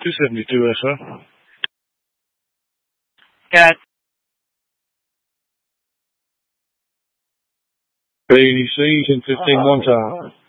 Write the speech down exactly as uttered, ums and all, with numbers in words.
two seventy-two S R. Cat. A D C, ten fifteen one time.